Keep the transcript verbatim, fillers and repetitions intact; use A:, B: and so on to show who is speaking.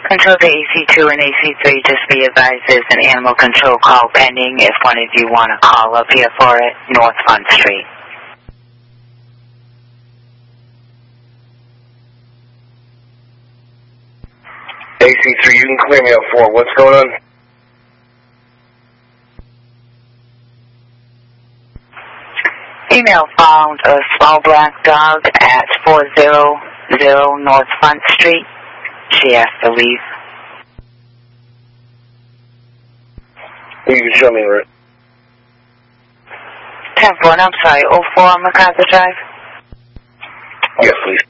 A: Control to A C two and A C three, just be advised there's an animal control call pending if one of you want to call up here for it, North Front Street.
B: A C three, you can clear me up for what's going on?
A: Female found a small black dog at four hundred North Front Street. She has to leave.
B: You can show me the route.
A: ten four, I'm sorry, oh four MacArthur Drive?
B: Yes, please.